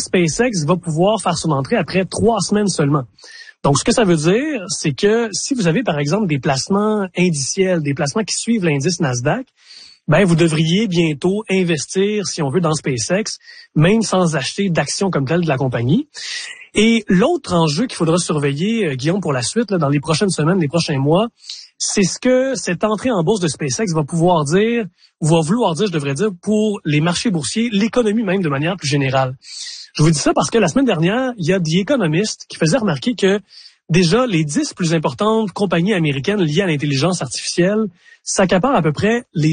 SpaceX va pouvoir faire son entrée après 3 semaines seulement. Donc, ce que ça veut dire, c'est que si vous avez, par exemple, des placements indiciels, des placements qui suivent l'indice Nasdaq, ben, vous devriez bientôt investir, si on veut, dans SpaceX, même sans acheter d'actions comme telles de la compagnie. Et l'autre enjeu qu'il faudra surveiller, Guillaume, pour la suite, là, dans les prochaines semaines, les prochains mois, c'est ce que cette entrée en bourse de SpaceX va pouvoir dire, ou va vouloir dire, je devrais dire, pour les marchés boursiers, l'économie même de manière plus générale. Je vous dis ça parce que la semaine dernière, il y a des économistes qui faisaient remarquer que déjà, les 10 plus importantes compagnies américaines liées à l'intelligence artificielle s'accaparent à peu près les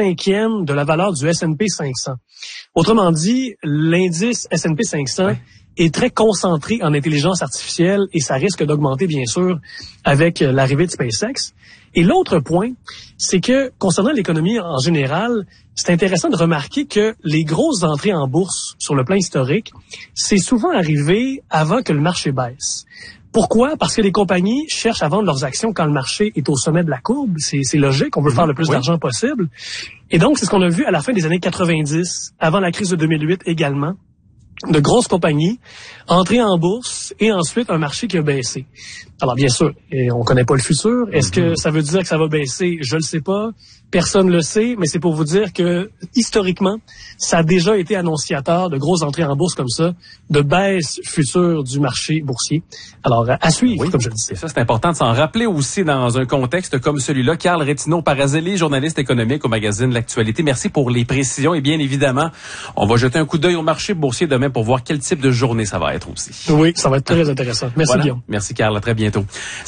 2/5 de la valeur du S&P 500. Autrement dit, l'indice S&P 500 est très concentré en intelligence artificielle et ça risque d'augmenter, bien sûr, avec l'arrivée de SpaceX. Et l'autre point, c'est que concernant l'économie en général, c'est intéressant de remarquer que les grosses entrées en bourse sur le plan historique, c'est souvent arrivé avant que le marché baisse. Pourquoi? Parce que les compagnies cherchent à vendre leurs actions quand le marché est au sommet de la courbe. C'est logique, on veut faire le plus d'argent possible. Et donc, c'est ce qu'on a vu à la fin des années 90, avant la crise de 2008 également. De grosses compagnies entrer en bourse et ensuite un marché qui a baissé. Alors bien sûr, on connaît pas le futur. Est-ce que ça veut dire que ça va baisser? Je le sais pas. Personne le sait, mais c'est pour vous dire que historiquement, ça a déjà été annonciateur de grosses entrées en bourse comme ça, de baisse future du marché boursier. Alors à suivre, comme je le disais. Et ça, c'est important de s'en rappeler aussi dans un contexte comme celui-là. Carl Rétinaud-Parazzelli, journaliste économique au magazine L'Actualité. Merci pour les précisions et bien évidemment, on va jeter un coup d'œil au marché boursier demain pour voir quel type de journée ça va être aussi. Oui, ça va être très intéressant. Merci Guillaume. Merci Carl, à très bientôt.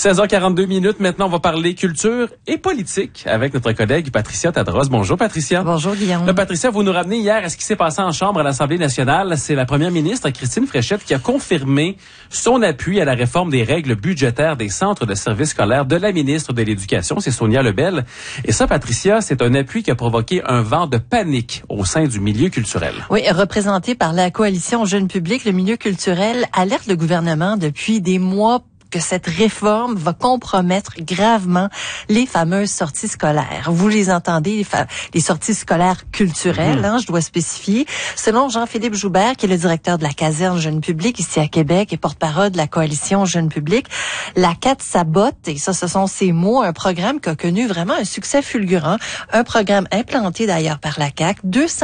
16h42. Maintenant, on va parler culture et politique avec notre collègue Patricia Tadros. Bonjour Patricia. Bonjour Guillaume. Là, Patricia, vous nous ramenez hier à ce qui s'est passé en Chambre à l'Assemblée nationale. C'est la première ministre Christine Fréchette qui a confirmé son appui à la réforme des règles budgétaires des centres de services scolaires de la ministre de l'Éducation, c'est Sonia Lebel. Et ça, Patricia, c'est un appui qui a provoqué un vent de panique au sein du milieu culturel. Oui, représenté par la coalition Jeunes Publics, le milieu culturel alerte le gouvernement depuis des mois que cette réforme va compromettre gravement les fameuses sorties scolaires. Vous les entendez, les sorties scolaires culturelles, je dois spécifier. Selon Jean-Philippe Joubert, qui est le directeur de la caserne Jeunes Publics ici à Québec et porte-parole de la coalition Jeunes Publics, la CAQ sabote, et ça, ce sont ses mots, un programme qui a connu vraiment un succès fulgurant, un programme implanté d'ailleurs par la CAQ,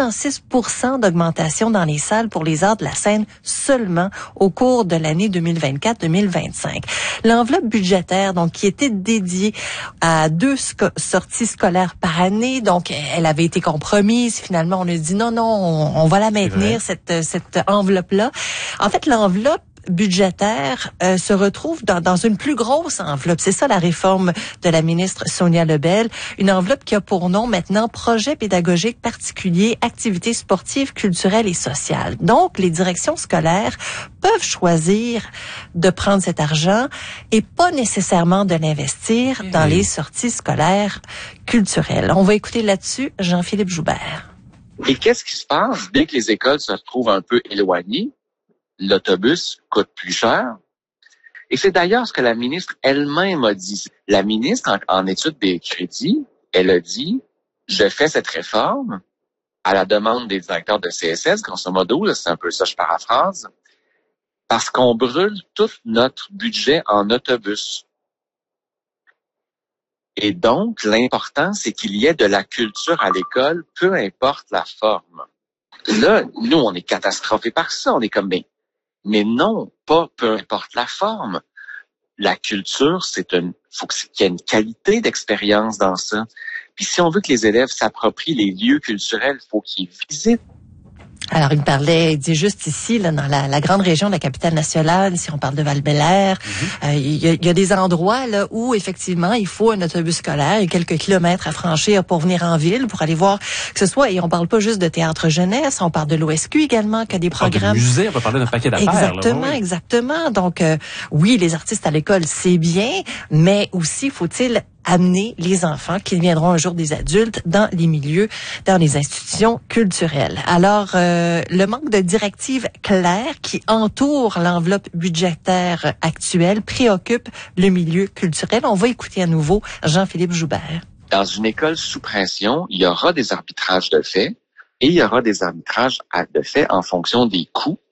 206% d'augmentation dans les salles pour les arts de la scène seulement au cours de l'année 2024-2025. L'enveloppe budgétaire, donc, qui était dédiée à 2 sorties scolaires par année, donc, elle avait été compromise. Finalement, on a dit non, on va la maintenir, cette enveloppe-là. En fait, l'enveloppe budgétaire se retrouve dans une plus grosse enveloppe. C'est ça la réforme de la ministre Sonia Lebel. Une enveloppe qui a pour nom maintenant projet pédagogique particulier, activités sportives, culturelles et sociales. Donc, les directions scolaires peuvent choisir de prendre cet argent et pas nécessairement de l'investir dans les sorties scolaires culturelles. On va écouter là-dessus Jean-Philippe Joubert. Et qu'est-ce qui se passe dès que les écoles se retrouvent un peu éloignées? L'autobus coûte plus cher. Et c'est d'ailleurs ce que la ministre elle-même a dit. La ministre, en étude des crédits, elle a dit, je fais cette réforme à la demande des directeurs de CSS, grosso modo, là, c'est un peu ça, je paraphrase, parce qu'on brûle tout notre budget en autobus. Et donc, l'important, c'est qu'il y ait de la culture à l'école, peu importe la forme. Là, nous, on est catastrophés par ça. On est comme, mais non, pas peu importe la forme. La culture, faut qu'il y ait une qualité d'expérience dans ça. Puis si on veut que les élèves s'approprient les lieux culturels, faut qu'ils visitent. Alors, il dit juste ici, là, dans la grande région de la capitale nationale, si on parle de Val-Bélair, il y a des endroits là où, effectivement, il faut un autobus scolaire et quelques kilomètres à franchir pour venir en ville, pour aller voir que ce soit, et on parle pas juste de théâtre jeunesse, on parle de l'OSQ également, qui a des programmes. Du musée, on peut parler d'un paquet d'affaires. Exactement. Donc, oui, les artistes à l'école, c'est bien, mais aussi, faut-il amener les enfants qui deviendront un jour des adultes dans les milieux, dans les institutions culturelles. Alors, le manque de directives claires qui entourent l'enveloppe budgétaire actuelle préoccupe le milieu culturel. On va écouter à nouveau Jean-Philippe Joubert. Dans une école sous pression, il y aura des arbitrages de fait et il y aura des arbitrages de fait en fonction des coûts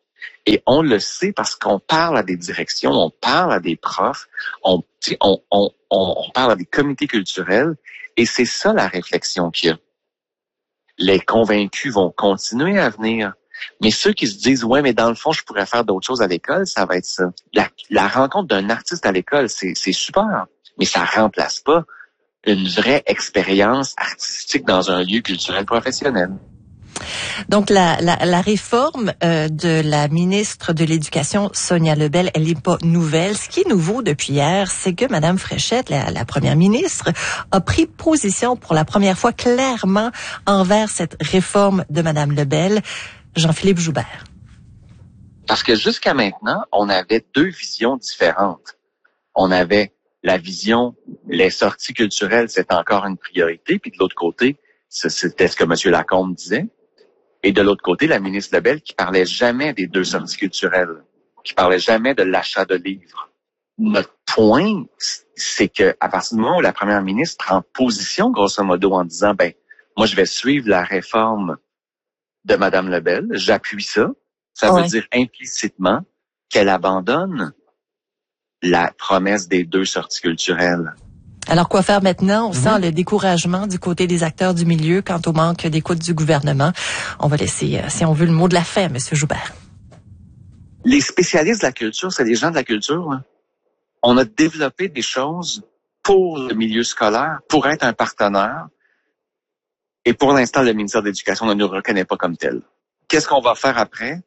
Et on le sait parce qu'on parle à des directions, on parle à des profs, on parle à des comités culturels, et c'est ça la réflexion qu'il y a. Les convaincus vont continuer à venir, mais ceux qui se disent « ouais, mais dans le fond, je pourrais faire d'autres choses à l'école », ça va être ça. La rencontre d'un artiste à l'école, c'est super, mais ça remplace pas une vraie expérience artistique dans un lieu culturel professionnel. Donc, la réforme de la ministre de l'Éducation, Sonia Lebel, elle n'est pas nouvelle. Ce qui est nouveau depuis hier, c'est que Mme Fréchette, la première ministre, a pris position pour la première fois clairement envers cette réforme de Mme Lebel. Jean-Philippe Joubert. Parce que jusqu'à maintenant, on avait deux visions différentes. On avait la vision, les sorties culturelles, c'est encore une priorité, puis de l'autre côté, c'était ce que M. Lacombe disait. Et de l'autre côté, la ministre Lebel qui parlait jamais des deux sorties culturelles, qui parlait jamais de l'achat de livres. Notre point, c'est que à partir du moment où la première ministre prend position, grosso modo, en disant, moi, je vais suivre la réforme de Mme Lebel, j'appuie ça. Ça veut dire implicitement qu'elle abandonne la promesse des deux sorties culturelles. Alors, quoi faire maintenant? On sent le découragement du côté des acteurs du milieu quant au manque d'écoute du gouvernement. On va laisser, si on veut, le mot de la fin, M. Joubert. Les spécialistes de la culture, c'est des gens de la culture. Hein? On a développé des choses pour le milieu scolaire, pour être un partenaire. Et pour l'instant, le ministère de l'Éducation ne nous reconnaît pas comme tel. Qu'est-ce qu'on va faire après?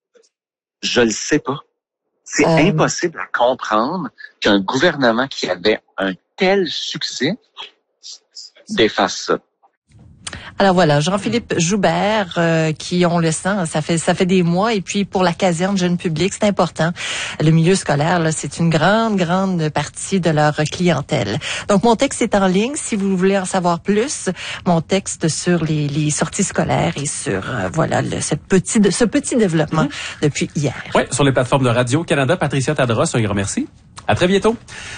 Je le sais pas. C'est impossible à comprendre qu'un gouvernement qui avait un tel succès défasse ça. Alors voilà, Jean-Philippe Joubert, qui, on le sent, ça fait des mois, et puis pour la caserne jeune public, c'est important. Le milieu scolaire, là, c'est une grande partie de leur clientèle. Donc mon texte est en ligne, si vous voulez en savoir plus, mon texte sur les sorties scolaires et sur ce petit développement depuis hier. Oui, sur les plateformes de Radio-Canada. Patricia Tadros, un grand merci. À très bientôt.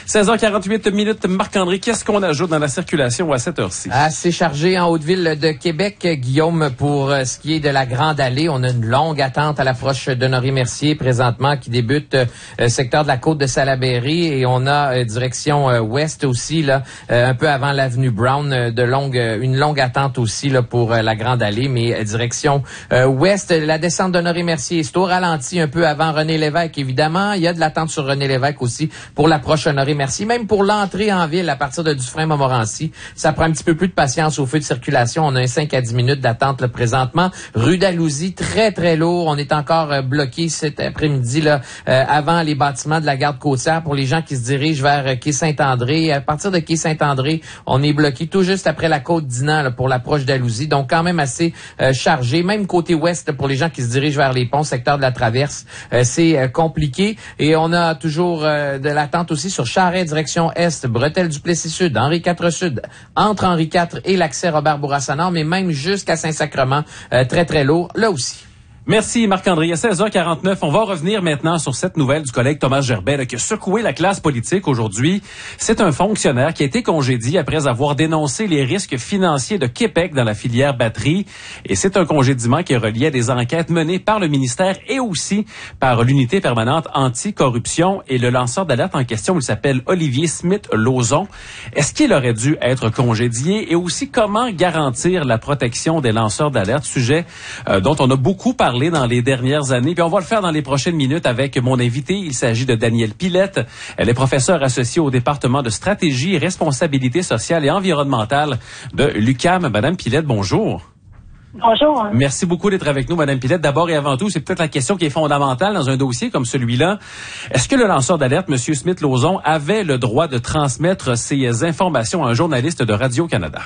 16h48 Marc-André, qu'est-ce qu'on ajoute dans la circulation à cette heure-ci? Assez chargé en Haute-Ville de Québec, Guillaume, pour ce qui est de la Grande Allée. On a une longue attente à l'approche d'Honoré-Mercier présentement qui débute secteur de la côte de Salaberry, et on a direction ouest aussi, là, un peu avant l'avenue Brown, une longue attente aussi là pour la Grande Allée, mais direction ouest. La descente d'Honoré-Mercier, c'est au ralenti un peu avant René-Lévesque, évidemment. Il y a de l'attente sur René-Lévesque aussi pour l'approche Honoré-Mercier. Même pour l'entrée en ville à partir de Dufresne-Montmorency, ça prend un petit peu plus de patience au feu de circulation. On a un 5 à 10 minutes d'attente là, présentement. Rue d'Alousie, très lourd. On est encore bloqué cet après-midi là avant les bâtiments de la garde côtière pour les gens qui se dirigent vers quai Saint-André. À partir de quai Saint-André, on est bloqué tout juste après la côte d'Inan là, pour l'approche d'Alousie. Donc quand même assez chargé. Même côté ouest là, pour les gens qui se dirigent vers les ponts, secteur de la Traverse, c'est compliqué. Et on a toujours de l'attente aussi sur Charest, direction Est, Bretelles-Duplessis-Sud, Henri IV Sud, entre Henri IV et l'accès Robert-Bourassa Nord, mais même jusqu'à Saint-Sacrement, très lourd, là aussi. Merci Marc-André. À 16h49, on va revenir maintenant sur cette nouvelle du collègue Thomas Gerbet là, qui a secoué la classe politique aujourd'hui. C'est un fonctionnaire qui a été congédié après avoir dénoncé les risques financiers de Québec dans la filière batterie. Et c'est un congédiement qui est relié à des enquêtes menées par le ministère et aussi par l'unité permanente anticorruption. Et le lanceur d'alerte en question, il s'appelle Olivier Smith-Lauzon. Est-ce qu'il aurait dû être congédié? Et aussi, comment garantir la protection des lanceurs d'alerte? Sujet dont on a beaucoup parlé dans les dernières années. Puis on va le faire dans les prochaines minutes avec mon invité. Il s'agit de Danielle Pilette. Elle est professeure associée au département de stratégie, responsabilité sociale et environnementale de l'UQAM. Madame Pilette, bonjour. Bonjour. Merci beaucoup d'être avec nous, Madame Pilette. D'abord et avant tout, c'est peut-être la question qui est fondamentale dans un dossier comme celui-là. Est-ce que le lanceur d'alerte, M. Smith-Lauzon, avait le droit de transmettre ces informations à un journaliste de Radio-Canada?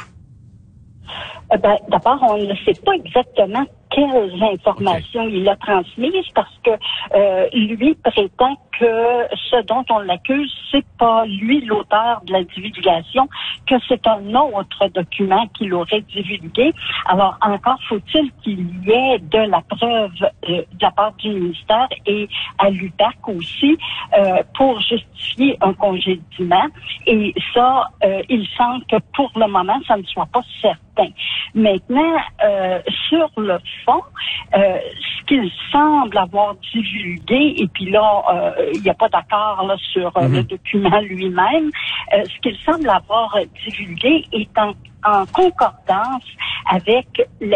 D'abord, on ne sait pas exactement quelles informations il a transmises parce que lui prétend que ce dont on l'accuse, c'est pas lui l'auteur de la divulgation, que c'est un autre document qu'il aurait divulgué. Alors, encore faut-il qu'il y ait de la preuve de la part du ministère et à l'UPAC aussi pour justifier un congédiement. Et ça, il semble que pour le moment, ça ne soit pas certain. Maintenant, sur fond, ce qu'il semble avoir divulgué, et puis là, il n'y a pas d'accord là sur le document lui-même, ce qu'il semble avoir divulgué est en concordance avec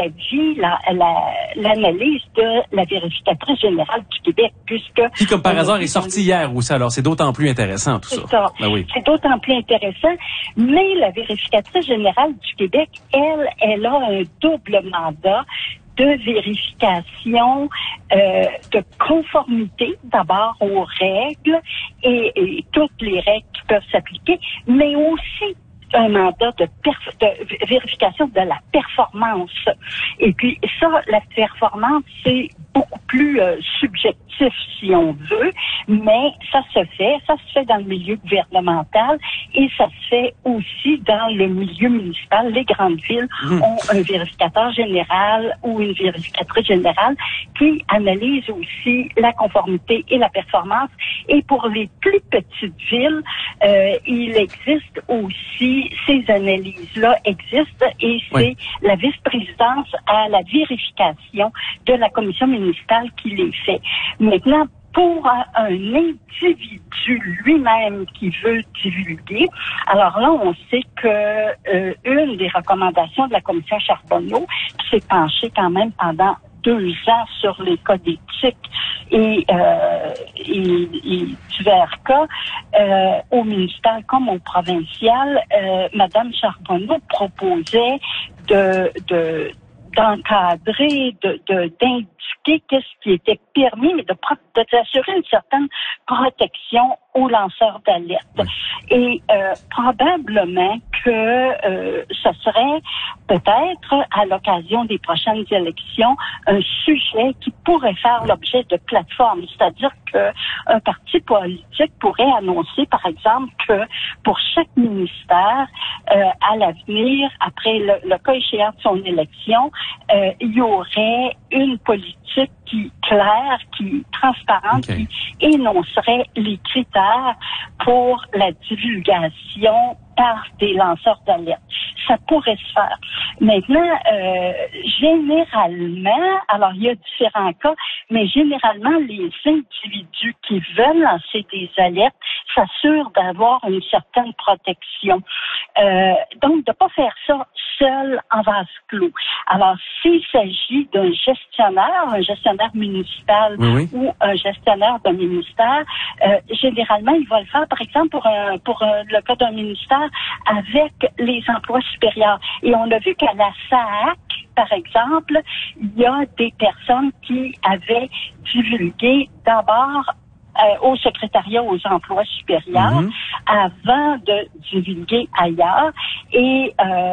l'analyse de la vérificatrice générale du Québec, puisque... Qui, comme par hasard, est sorti hier aussi, alors c'est d'autant plus intéressant tout ça. Ben oui. C'est d'autant plus intéressant, mais la vérificatrice générale du Québec, elle a un double mandat de vérification de conformité, d'abord aux règles et toutes les règles qui peuvent s'appliquer, mais aussi un mandat de vérification de la performance. Et puis ça, la performance, c'est beaucoup plus subjectif, si on veut, mais ça se fait dans le milieu gouvernemental et ça se fait aussi dans le milieu municipal. Les grandes villes ont un vérificateur général ou une vérificatrice générale qui analyse aussi la conformité et la performance. Et pour les plus petites villes, il existe aussi, ces analyses-là existent et c'est la vice-présidence à la vérification de la commission municipale qui les fait. Maintenant, pour un individu lui-même qui veut divulguer, alors là, on sait que une des recommandations de la commission Charbonneau, qui s'est penchée quand même pendant 2 ans sur les cas d'éthique et divers cas, au municipal comme au provincial, Madame Charbonneau proposait d'encadrer, d'indiquer qu'est-ce qui était permis, mais d'assurer une certaine protection aux lanceurs d'alerte. Oui. Et probablement que ce serait peut-être, à l'occasion des prochaines élections, un sujet qui pourrait faire l'objet de plateformes. C'est-à-dire qu'un parti politique pourrait annoncer, par exemple, que pour chaque ministère, à l'avenir, après le cas échéant de son élection, il y aurait une politique claire, transparente, qui énoncerait les critères pour la divulgation par des lanceurs d'alerte. Ça pourrait se faire. Maintenant, généralement, alors il y a différents cas, mais généralement, les individus qui veulent lancer des alertes s'assurent d'avoir une certaine protection. Donc, de ne pas faire ça seul en vase clos. Alors, s'il s'agit d'un gestionnaire municipal ou un gestionnaire d'un ministère, généralement, il va le faire, par exemple, pour le cas d'un ministère, avec les emplois supérieurs. Et on a vu qu'à la SAAC, par exemple, il y a des personnes qui avaient divulgué d'abord au secrétariat aux emplois supérieurs avant de divulguer ailleurs. Et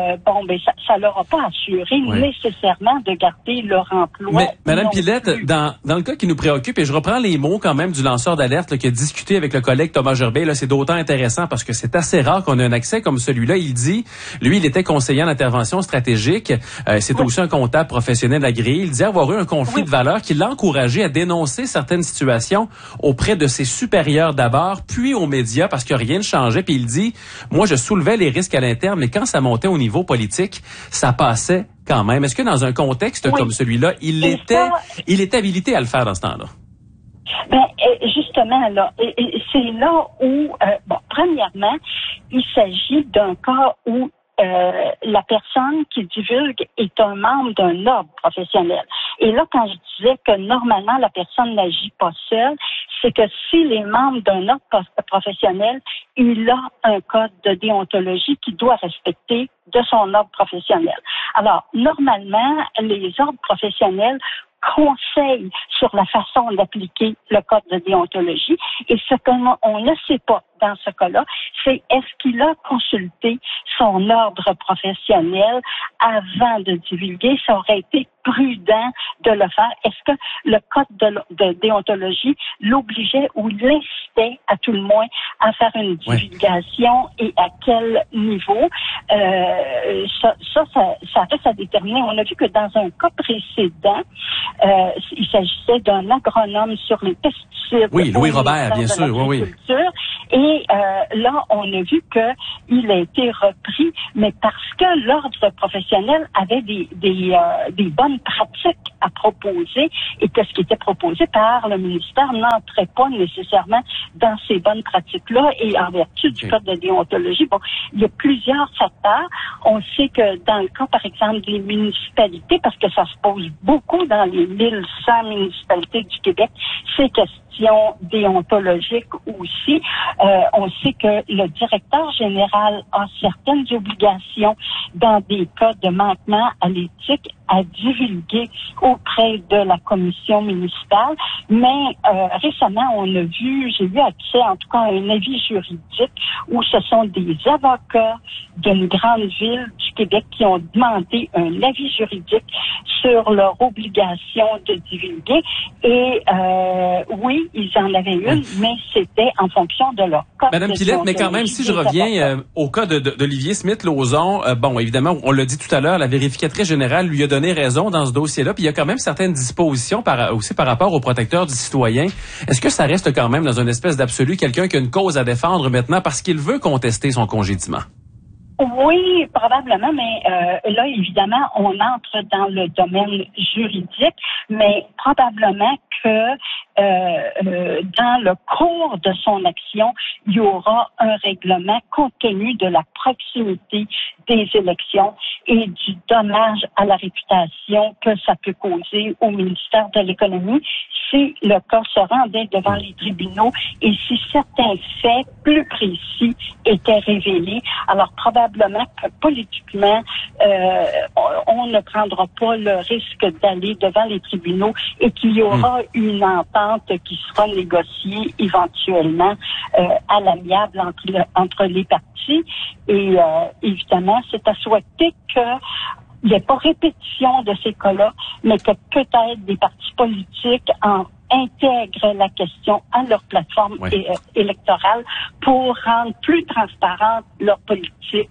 ça leur a pas assuré nécessairement de garder leur emploi. Mais Madame Pilette, dans le cas qui nous préoccupe, et je reprends les mots quand même du lanceur d'alerte qui a discuté avec le collègue Thomas Gerbet, là, c'est d'autant intéressant parce que c'est assez rare qu'on ait un accès comme celui-là. Il dit, lui, il était conseiller en intervention stratégique. C'est aussi un comptable professionnel agréé. Il dit avoir eu un conflit de valeurs qui l'a encouragé à dénoncer certaines situations auprès de ses supérieurs d'abord, puis aux médias parce que rien ne changeait. Puis il dit, moi, je soulevais les risques à l'interne, mais quand ça montait au niveau politique, ça passait quand même. Est-ce que dans un contexte comme celui-là, il était habilité à le faire dans ce temps-là? Ben, justement, là, c'est là où, premièrement, il s'agit d'un cas où la personne qui divulgue est un membre d'un ordre professionnel. Et là, quand je disais que normalement la personne n'agit pas seule, c'est que s'il est membre d'un ordre professionnel, il a un code de déontologie qu'il doit respecter de son ordre professionnel. Alors, normalement, les ordres professionnels conseillent sur la façon d'appliquer le code de déontologie. Et ce qu'on ne sait pas dans ce cas-là, c'est est-ce qu'il a consulté son ordre professionnel avant de divulguer? Ça aurait été prudent de le faire. Est-ce que le code de déontologie l'obligeait ou l'incitait, à tout le moins, à faire une divulgation et à quel niveau? Ça reste à déterminer. On a vu que dans un cas précédent, il s'agissait d'un agronome sur les pesticides. Oui, Louis Robert, bien sûr, oui. Et là, on a vu qu'il a été repris, mais parce que l'ordre professionnel avait des bonnes pratiques à proposer et que ce qui était proposé par le ministère n'entrait pas nécessairement dans ces bonnes pratiques-là. Et en vertu du code de déontologie, bon, il y a plusieurs facteurs. On sait que dans le cas, par exemple, des municipalités, parce que ça se pose beaucoup dans les 1100 municipalités du Québec, ces questions déontologiques aussi. On sait que le directeur général a certaines obligations dans des cas de manquement à l'éthique à divulguer auprès de la commission municipale. Mais récemment, j'ai eu accès en tout cas à un avis juridique où ce sont des avocats d'une grande ville du Québec qui ont demandé un avis juridique sur leur obligation de divulguer. Et oui, ils en avaient une, mais c'était en fonction de leur cas. Madame Pilette, mais quand même, si je reviens au cas d'Olivier Smith-Lauzon, bon, évidemment, on l'a dit tout à l'heure, la vérificatrice générale lui a donné raison dans ce dossier-là, puis il y a quand même certaines dispositions aussi par rapport au protecteur du citoyen. Est-ce que ça reste quand même dans une espèce d'absolu quelqu'un qui a une cause à défendre maintenant parce qu'il veut contester son congédiement? Oui, probablement, mais là, évidemment, on entre dans le domaine juridique, mais probablement que dans le cours de son action, il y aura un règlement compte tenu de la proximité des élections et du dommage à la réputation que ça peut causer au ministère de l'Économie si le cas se rendait devant les tribunaux et si certains faits plus précis étaient révélés. Alors, probablement que politiquement, on ne prendra pas le risque d'aller devant les tribunaux et qu'il y aura une entente qui sera négociée éventuellement à l'amiable entre les parties. Et évidemment, c'est à souhaiter qu'il n'y ait pas répétition de ces cas-là, mais que peut-être des partis politiques intègrent la question à leur plateforme électorale pour rendre plus transparente leur politique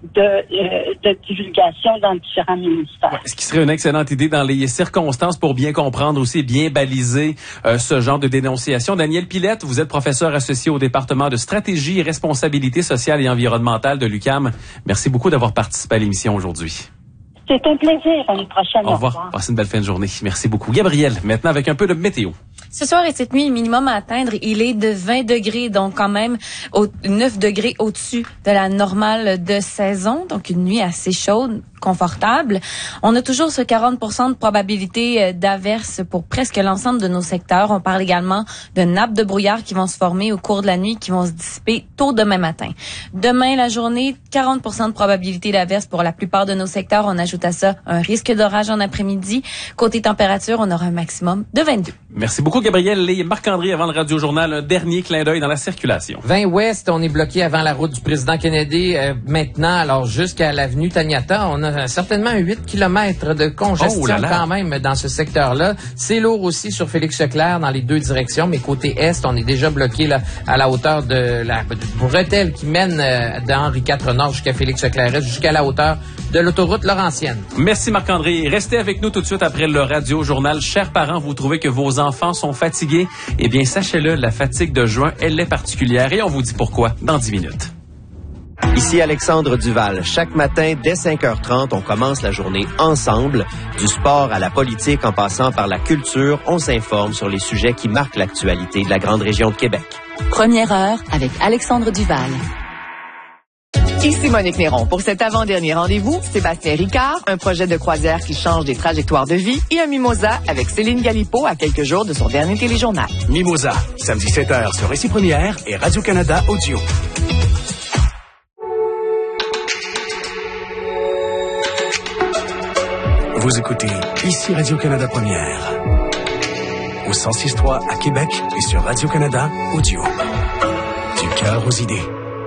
de divulgation dans différents ministères. Ouais, ce qui serait une excellente idée dans les circonstances pour bien comprendre aussi, bien baliser ce genre de dénonciation. Daniel Pilette, vous êtes professeur associé au département de stratégie et responsabilité sociale et environnementale de l'UQAM. Merci beaucoup d'avoir participé à l'émission aujourd'hui. C'est un plaisir. À une prochaine. Au revoir. Passez une belle fin de journée. Merci beaucoup. Gabriel, maintenant avec un peu de météo. Ce soir et cette nuit, le minimum à atteindre, il est de 20 degrés, donc quand même 9 degrés au-dessus de la normale de saison. Donc une nuit assez chaude, confortable. On a toujours ce 40% de probabilité d'averse pour presque l'ensemble de nos secteurs. On parle également de nappes de brouillard qui vont se former au cours de la nuit, qui vont se dissiper tôt demain matin. Demain, la journée, 40% de probabilité d'averse pour la plupart de nos secteurs. On ajoute à ça un risque d'orage en après-midi. Côté température, on aura un maximum de 22. Merci beaucoup, Gabriel. Et Marc-André, avant le Radio-Journal, un dernier clin d'œil dans la circulation. 20 Ouest, on est bloqué avant la route du président Kennedy. Maintenant, alors jusqu'à l'avenue Taniata, on a certainement 8 km de congestion quand même dans ce secteur-là. C'est lourd aussi sur Félix-Leclerc dans les deux directions, mais côté Est, on est déjà bloqué là, à la hauteur de la bretelle qui mène d'Henri IV Nord jusqu'à Félix-Leclerc, jusqu'à la hauteur de l'autoroute Laurentienne. Merci Marc-André. Restez avec nous tout de suite après le Radio-Journal. Chers parents, vous trouvez que vos enfants sont fatigués? Eh bien, sachez-le, la fatigue de juin, elle est particulière et on vous dit pourquoi dans 10 minutes. Ici Alexandre Duval. Chaque matin, dès 5h30, on commence la journée ensemble. Du sport à la politique, en passant par la culture, on s'informe sur les sujets qui marquent l'actualité de la grande région de Québec. Première heure avec Alexandre Duval. Ici Monique Néron. Pour cet avant-dernier rendez-vous, Sébastien Ricard, un projet de croisière qui change des trajectoires de vie et un mimosa avec Céline Galipo à quelques jours de son dernier téléjournal. Mimosa, samedi 7h sur Récit Première et Radio-Canada Audio. Vous écoutez ici Radio-Canada Première. Au 106.3 à Québec et sur Radio-Canada Audio. Du cœur aux idées.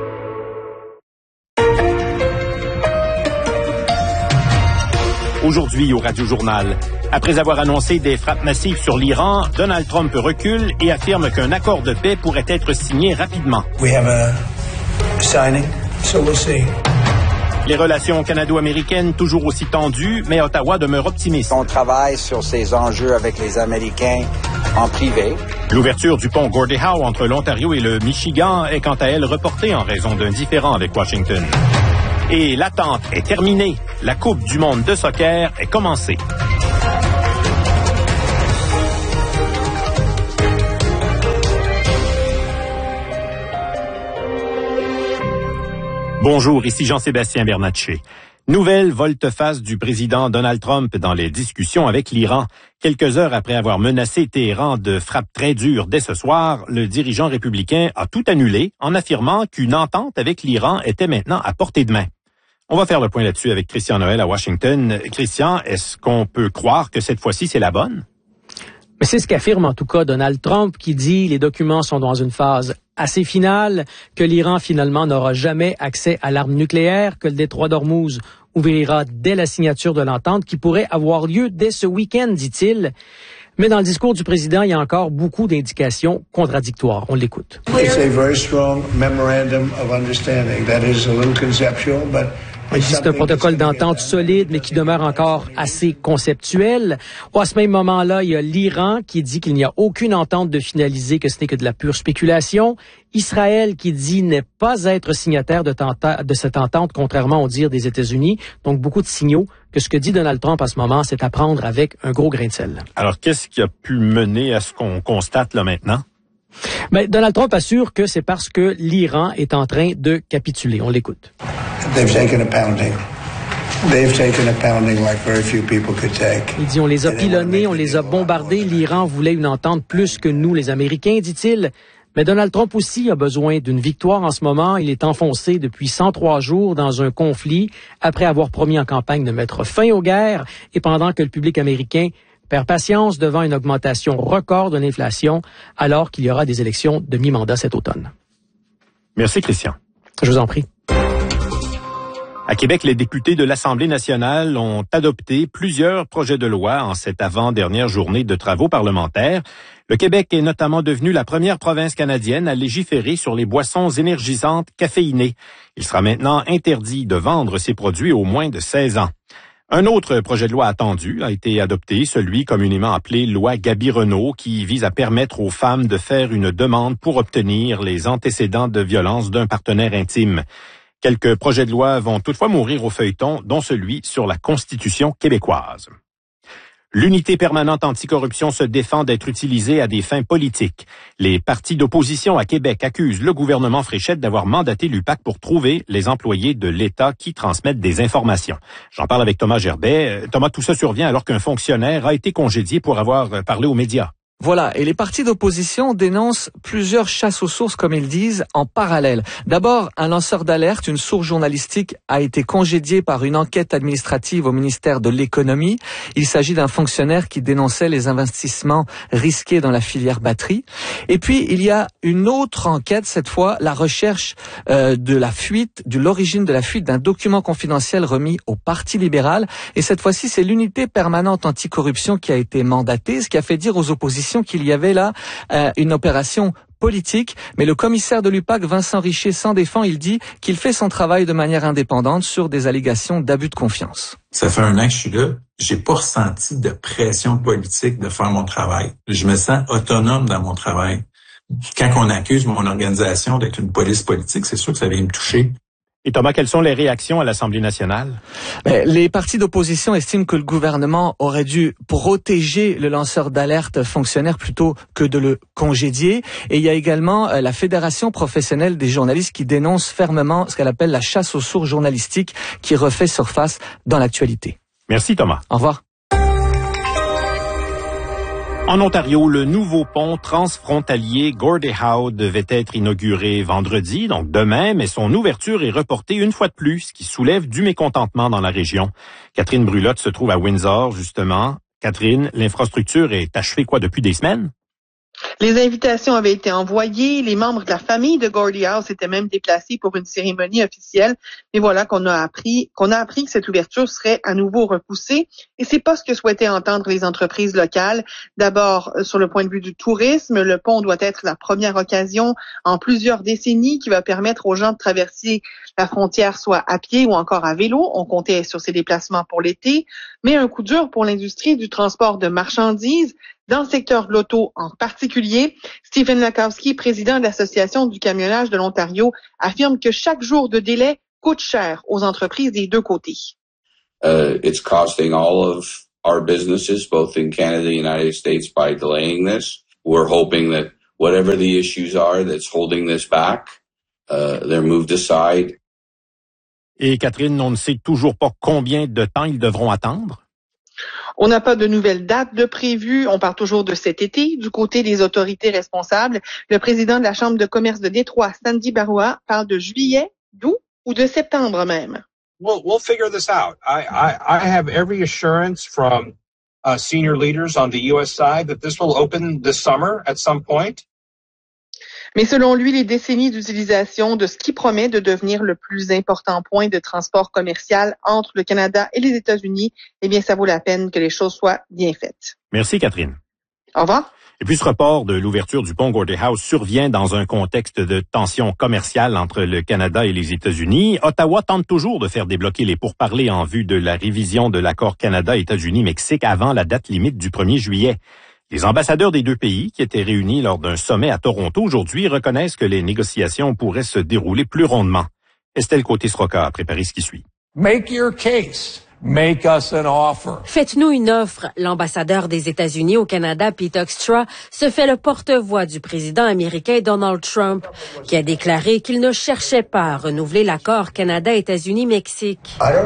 Aujourd'hui au Radio-Journal. Après avoir annoncé des frappes massives sur l'Iran, Donald Trump recule et affirme qu'un accord de paix pourrait être signé rapidement. We have a signing, so we'll see. Les relations canado-américaines toujours aussi tendues, mais Ottawa demeure optimiste. On travaille sur ces enjeux avec les Américains en privé. L'ouverture du pont Gordie Howe entre l'Ontario et le Michigan est quant à elle reportée en raison d'un différend avec Washington. Et l'attente est terminée. La Coupe du monde de soccer est commencée. Bonjour, ici Jean-Sébastien Bernatchez. Nouvelle volte-face du président Donald Trump dans les discussions avec l'Iran. Quelques heures après avoir menacé Téhéran de frappes très dures dès ce soir, le dirigeant républicain a tout annulé en affirmant qu'une entente avec l'Iran était maintenant à portée de main. On va faire le point là-dessus avec Christian Noël à Washington. Christian, est-ce qu'on peut croire que cette fois-ci c'est la bonne? Mais c'est ce qu'affirme en tout cas Donald Trump qui dit les documents sont dans une phase assez finale, que l'Iran finalement n'aura jamais accès à l'arme nucléaire, que le détroit d'Ormuz ouvrira dès la signature de l'entente qui pourrait avoir lieu dès ce week-end, dit-il. Mais dans le discours du président, il y a encore beaucoup d'indications contradictoires. On l'écoute. It's a very strong memorandum of understanding that is a little conceptual, but il dit c'est un protocole d'entente solide, mais qui demeure encore assez conceptuel. À ce même moment-là, il y a l'Iran qui dit qu'il n'y a aucune entente de finaliser, que ce n'est que de la pure spéculation. Israël qui dit ne pas être signataire de cette entente, contrairement au dire des États-Unis. Donc, beaucoup de signaux que ce que dit Donald Trump à ce moment, c'est à prendre avec un gros grain de sel. Alors, qu'est-ce qui a pu mener à ce qu'on constate là maintenant? Mais Donald Trump assure que c'est parce que l'Iran est en train de capituler. On l'écoute. They've taken a pounding. They've taken a pounding like very few people could take. Il dit on les a pilonnés, on les a bombardés. L'Iran voulait une entente plus que nous, les Américains, dit-il. Mais Donald Trump aussi a besoin d'une victoire en ce moment. Il est enfoncé depuis 103 jours dans un conflit après avoir promis en campagne de mettre fin aux guerres et pendant que le public américain perd patience devant une augmentation record de l'inflation alors qu'il y aura des élections de mi-mandat cet automne. Merci, Christian. Je vous en prie. À Québec, les députés de l'Assemblée nationale ont adopté plusieurs projets de loi en cette avant-dernière journée de travaux parlementaires. Le Québec est notamment devenu la première province canadienne à légiférer sur les boissons énergisantes caféinées. Il sera maintenant interdit de vendre ces produits aux moins de 16 ans. Un autre projet de loi attendu a été adopté, celui communément appelé loi Gaby-Renault, qui vise à permettre aux femmes de faire une demande pour obtenir les antécédents de violence d'un partenaire intime. Quelques projets de loi vont toutefois mourir au feuilleton, dont celui sur la Constitution québécoise. L'unité permanente anticorruption se défend d'être utilisée à des fins politiques. Les partis d'opposition à Québec accusent le gouvernement Fréchette d'avoir mandaté l'UPAC pour trouver les employés de l'État qui transmettent des informations. J'en parle avec Thomas Gerbet. Thomas, tout ça survient alors qu'un fonctionnaire a été congédié pour avoir parlé aux médias. Voilà, et les partis d'opposition dénoncent plusieurs chasses aux sources, comme ils disent, en parallèle. D'abord, un lanceur d'alerte, une source journalistique, a été congédié par une enquête administrative au ministère de l'Économie. Il s'agit d'un fonctionnaire qui dénonçait les investissements risqués dans la filière batterie. Et puis, il y a une autre enquête, cette fois, la recherche de l'origine de la fuite d'un document confidentiel remis au Parti libéral. Et cette fois-ci, c'est l'unité permanente anticorruption qui a été mandatée, ce qui a fait dire aux oppositions qu'il y avait là une opération politique, mais le commissaire de l'UPAC, Vincent Richer, s'en défend. Il dit qu'il fait son travail de manière indépendante sur des allégations d'abus de confiance. Ça fait 1 an que je suis là. J'ai pas ressenti de pression politique de faire mon travail. Je me sens autonome dans mon travail. Quand on accuse mon organisation d'être une police politique, c'est sûr que ça vient me toucher. Et Thomas, quelles sont les réactions à l'Assemblée nationale? Les partis d'opposition estiment que le gouvernement aurait dû protéger le lanceur d'alerte fonctionnaire plutôt que de le congédier. Et il y a également la Fédération professionnelle des journalistes qui dénonce fermement ce qu'elle appelle la chasse aux sources journalistiques qui refait surface dans l'actualité. Merci Thomas. Au revoir. En Ontario, le nouveau pont transfrontalier Gordie Howe devait être inauguré vendredi, donc demain, mais son ouverture est reportée une fois de plus, ce qui soulève du mécontentement dans la région. Catherine Brulotte se trouve à Windsor, justement. Catherine, l'infrastructure est achevée depuis des semaines? Les invitations avaient été envoyées, les membres de la famille de Gordie Howe s'étaient même déplacés pour une cérémonie officielle. Mais voilà qu'on a appris que cette ouverture serait à nouveau repoussée. Et c'est pas ce que souhaitaient entendre les entreprises locales. D'abord, sur le point de vue du tourisme, le pont doit être la première occasion en plusieurs décennies qui va permettre aux gens de traverser la frontière soit à pied ou encore à vélo. On comptait sur ces déplacements pour l'été. Mais un coup dur pour l'industrie du transport de marchandises. dans le secteur de l'auto en particulier. Stephen Lakowski, président de l'Association du camionnage de l'Ontario, affirme que chaque jour de délai coûte cher aux entreprises des deux côtés. It's costing all of our businesses, both in Canada and the United States, by delaying this. We're hoping that whatever the issues are that's holding this back, they're moved aside. Et Catherine, on ne sait toujours pas combien de temps ils devront attendre? On n'a pas de nouvelles dates de prévues. On parle toujours de cet été. Du côté des autorités responsables, le président de la Chambre de commerce de Détroit, Sandy Baroua, parle de juillet, d'août ou de septembre même. We'll figure this out. I have every assurance from senior leaders on the U.S. side that this will open this summer at some point. Mais selon lui, les décennies d'utilisation de ce qui promet de devenir le plus important point de transport commercial entre le Canada et les États-Unis, eh bien, ça vaut la peine que les choses soient bien faites. Merci, Catherine. Au revoir. Et puis, ce report de l'ouverture du pont Gordie Howe survient dans un contexte de tension commerciale entre le Canada et les États-Unis. Ottawa tente toujours de faire débloquer les pourparlers en vue de la révision de l'accord Canada-États-Unis-Mexique avant la date limite du 1er juillet. Les ambassadeurs des deux pays, qui étaient réunis lors d'un sommet à Toronto aujourd'hui, reconnaissent que les négociations pourraient se dérouler plus rondement. Estelle Côté-Sroka a préparé ce qui suit. Make your case. Make us an offer. Faites-nous une offre. L'ambassadeur des États-Unis au Canada, Pete Hoekstra, se fait le porte-voix du président américain Donald Trump, qui a déclaré qu'il ne cherchait pas à renouveler l'accord Canada-États-Unis-Mexique.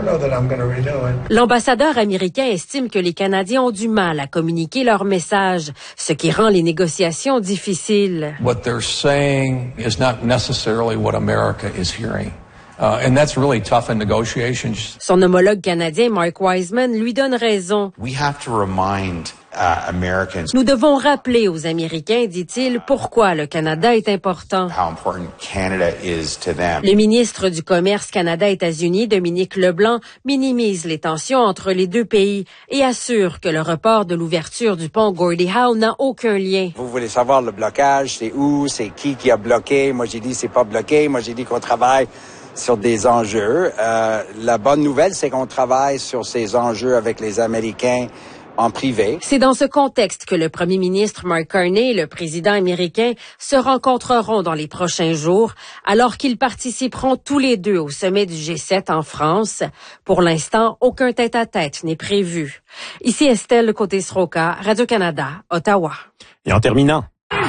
L'ambassadeur américain estime que les Canadiens ont du mal à communiquer leur message, ce qui rend les négociations difficiles. What they're saying is not necessarily what America is hearing. And that's really tough in negotiations. Son homologue canadien, Mark Wiseman, lui donne raison. We have to remind Americans. Nous devons rappeler aux Américains, dit-il, pourquoi le Canada est important. How important Canada is to them. Le ministre du Commerce Canada-États-Unis, Dominique Leblanc, minimise les tensions entre les deux pays et assure que le report de l'ouverture du pont Gordie Howe n'a aucun lien. Vous voulez savoir le blocage, c'est où, c'est qui a bloqué. Moi, j'ai dit c'est pas bloqué. Moi, j'ai dit qu'on travaille sur des enjeux. La bonne nouvelle, c'est qu'on travaille sur ces enjeux avec les Américains en privé. C'est dans ce contexte que le premier ministre Mark Carney et le président américain se rencontreront dans les prochains jours, alors qu'ils participeront tous les deux au sommet du G7 en France. Pour l'instant, aucun tête-à-tête n'est prévu. Ici Estelle Côté-Sroka, Radio-Canada, Ottawa. Et en terminant,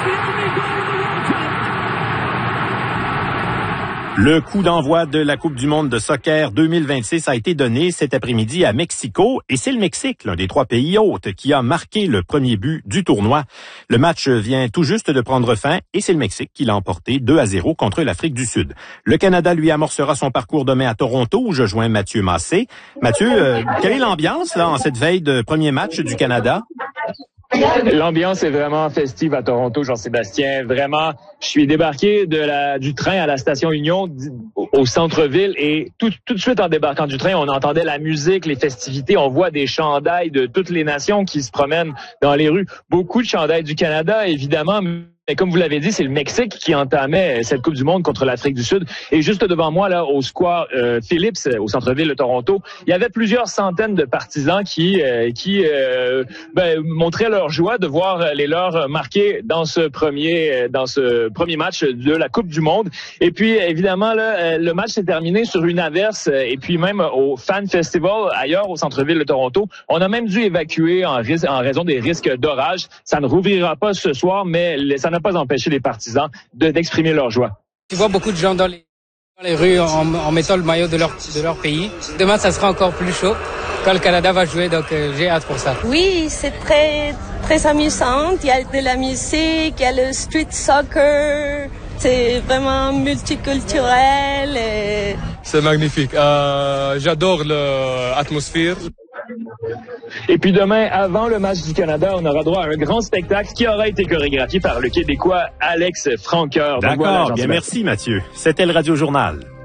le coup d'envoi de la Coupe du monde de soccer 2026 a été donné cet après-midi à Mexico et c'est le Mexique, l'un des 3 pays hôtes, qui a marqué le premier but du tournoi. Le match vient tout juste de prendre fin et c'est le Mexique qui l'a emporté 2-0 contre l'Afrique du Sud. Le Canada, lui, amorcera son parcours demain à Toronto où je joins Mathieu Massé. Mathieu, quelle est l'ambiance là en cette veille de premier match du Canada? L'ambiance est vraiment festive à Toronto, Jean-Sébastien. Vraiment, je suis débarqué du train à la station Union au centre-ville et tout de suite en débarquant du train, on entendait la musique, les festivités. On voit des chandails de toutes les nations qui se promènent dans les rues. Beaucoup de chandails du Canada, évidemment. Mais comme vous l'avez dit, c'est le Mexique qui entamait cette Coupe du monde contre l'Afrique du Sud. Et juste devant moi, là, au square Phillips, au centre-ville de Toronto, il y avait plusieurs centaines de partisans qui montraient leur joie de voir les leurs marquer dans ce premier match de la Coupe du monde. Et puis, évidemment, là, le match s'est terminé sur une averse. Et puis même au Fan Festival, ailleurs au centre-ville de Toronto, on a même dû évacuer en raison des risques d'orage. Ça ne rouvrira pas ce soir, mais ça n'a pas empêché les partisans d'exprimer leur joie. Tu vois beaucoup de gens dans les rues en mettant le maillot de leur pays. Demain, ça sera encore plus chaud quand le Canada va jouer, donc j'ai hâte pour ça. Oui, c'est très, très amusant. Il y a de la musique, il y a le street soccer. C'est vraiment multiculturel. C'est magnifique. J'adore l'atmosphère. Et puis demain, avant le match du Canada, on aura droit à un grand spectacle qui aura été chorégraphié par le Québécois Alex Franqueur. D'accord, bien merci Mathieu. C'était le Radio Journal.